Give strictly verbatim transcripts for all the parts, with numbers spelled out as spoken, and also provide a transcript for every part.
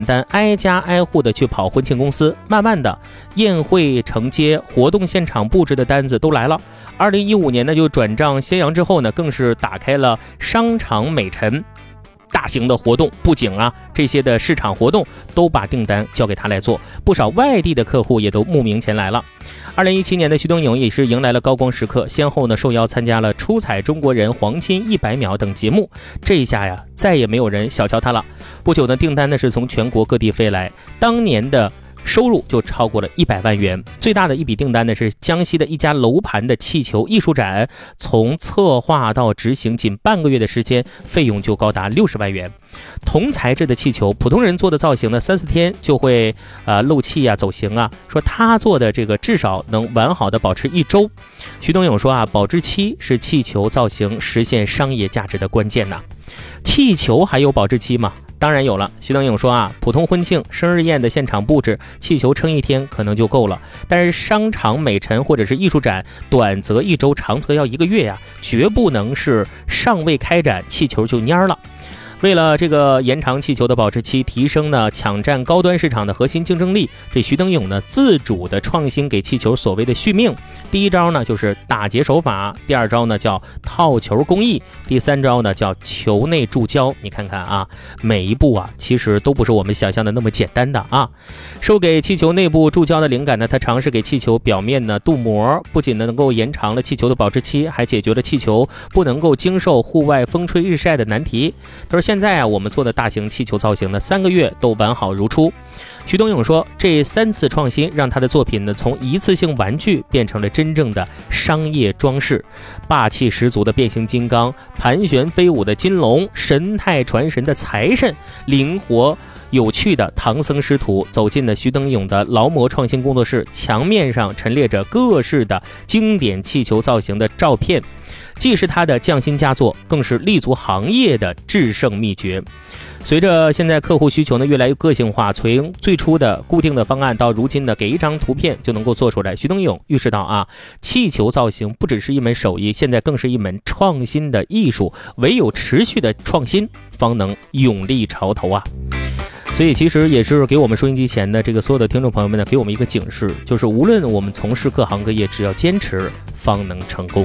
单挨家挨户的去跑婚庆公司，慢慢的宴会承接、活动现场布置的单子都来了。二零一五年呢，就转账揭阳之后呢，更是打开了商场美陈。大型的活动、布景啊，这些的市场活动都把订单交给他来做，不少外地的客户也都慕名前来了。二零一七年的徐东颖也是迎来了高光时刻，先后呢受邀参加了《出彩中国人》、《黄金一百秒》等节目，这一下呀，再也没有人小瞧他了。不久呢，订单呢是从全国各地飞来，当年的收入就超过了一百万元。最大的一笔订单呢是江西的一家楼盘的气球艺术展，从策划到执行仅半个月的时间，费用就高达六十万元。同材质的气球，普通人做的造型呢，三四天就会呃漏气啊、走形啊。说他做的这个至少能完好的保持一周。徐东颖说啊，保质期是气球造型实现商业价值的关键呐。气球还有保质期吗？当然有了。徐东颖说啊，普通婚庆、生日宴的现场布置，气球撑一天可能就够了，但是商场美陈或者是艺术展，短则一周，长则要一个月呀，绝不能是尚未开展气球就蔫了。为了这个延长气球的保质期，提升呢抢占高端市场的核心竞争力，这徐东颖呢自主的创新给气球所谓的续命。第一招呢就是打结手法，第二招呢叫套球工艺，第三招呢叫球内注胶。你看看啊，每一步啊其实都不是我们想象的那么简单的啊。受给气球内部注胶的灵感呢，他尝试给气球表面呢镀膜，不仅呢能够延长了气球的保质期，还解决了气球不能够经受户外风吹日晒的难题。他说现在啊，我们做的大型气球造型呢，三个月都完好如初。徐东颖说，这三次创新让他的作品呢，从一次性玩具变成了真正的商业装饰。霸气十足的变形金刚，盘旋飞舞的金龙，神态传神的财神，灵活有趣的唐僧师徒走进了徐东颖的劳模创新工作室，墙面上陈列着各式的经典气球造型的照片，既是他的匠心佳作，更是立足行业的制胜秘诀。随着现在客户需求呢越来越个性化，从最初的固定的方案到如今的给一张图片就能够做出来，徐东颖预示到啊，气球造型不只是一门手艺，现在更是一门创新的艺术，唯有持续的创新方能勇立潮头啊。所以其实也是给我们收音机前的这个所有的听众朋友们呢，给我们一个警示，就是无论我们从事各行各业，只要坚持方能成功。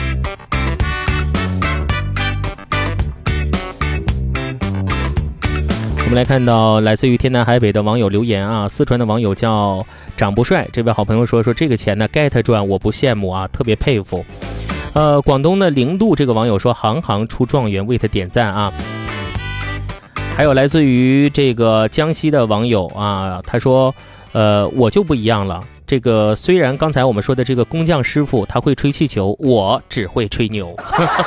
我们来看到来自于天南海北的网友留言啊，四川的网友叫长不帅，这位好朋友说说这个钱呢 get 赚，我不羡慕啊，特别佩服。呃，广东的零度这个网友说行行出状元，为他点赞啊。还有来自于这个江西的网友啊，他说呃，我就不一样了，这个虽然刚才我们说的这个工匠师傅他会吹气球，我只会吹牛。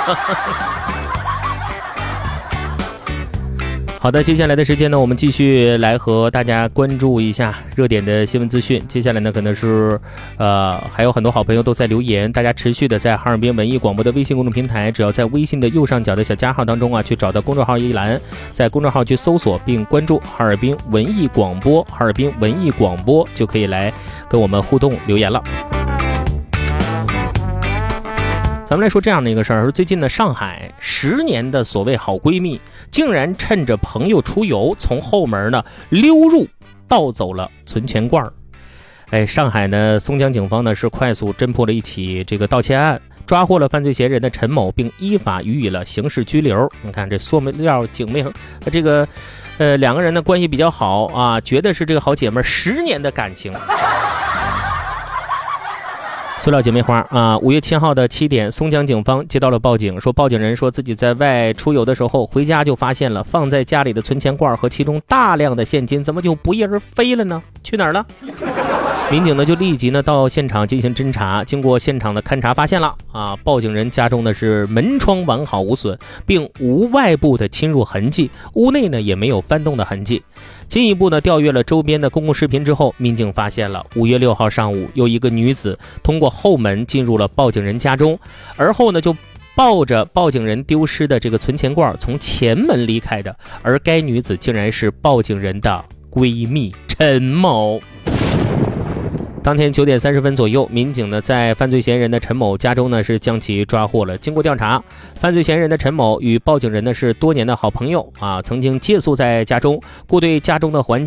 好的，接下来的时间呢，我们继续来和大家关注一下热点的新闻资讯。接下来呢，可能是呃还有很多好朋友都在留言，大家持续的在哈尔滨文艺广播的微信公众平台，只要在微信的右上角的小加号当中啊，去找到公众号一栏，在公众号去搜索并关注哈尔滨文艺广播，哈尔滨文艺广播就可以来跟我们互动留言了。咱们来说这样的一个事儿，说最近呢，上海十年的所谓好闺蜜，竟然趁着朋友出游，从后门呢溜入，盗走了存钱罐。哎，上海呢，松江警方呢是快速侦破了一起这个盗窃案，抓获了犯罪嫌疑人的陈某，并依法予以了刑事拘留。你看这塑料警妹，这个呃两个人的关系比较好啊，觉得是这个好姐妹，十年的感情。塑料姐妹花啊！五月七号的七点，松江警方接到了报警，说报警人说自己在外出游的时候，回家就发现了放在家里的存钱罐和其中大量的现金，怎么就不翼而飞了呢？去哪儿了？民警呢就立即呢到现场进行侦查，经过现场的勘查，发现了啊，报警人家中的是门窗完好无损，并无外部的侵入痕迹，屋内呢也没有翻动的痕迹。进一步呢调阅了周边的公共视频之后，民警发现了五月六号上午有一个女子通过后门进入了报警人家中，而后呢就抱着报警人丢失的这个存钱罐从前门离开的，而该女子竟然是报警人的闺蜜陈某。 当天九点三十分左右，民警呢在犯罪嫌疑人的陈某家中呢是将其抓获了。经过调查，犯罪嫌疑人的陈某与报警人呢是多年的好朋友啊，曾经借宿在家中，故对家中的环境